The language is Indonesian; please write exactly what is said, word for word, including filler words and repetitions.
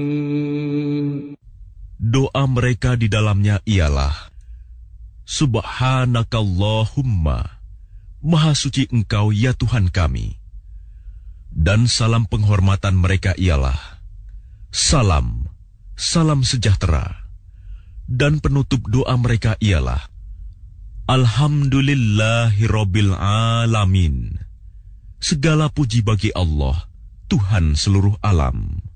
Doa mereka di dalamnya ialah, Subhanakallahumma, Maha suci Engkau ya Tuhan kami. Dan salam penghormatan mereka ialah, Salam, salam sejahtera. Dan penutup doa mereka ialah, Alhamdulillahirabbil alamin. Segala puji bagi Allah, Tuhan seluruh alam.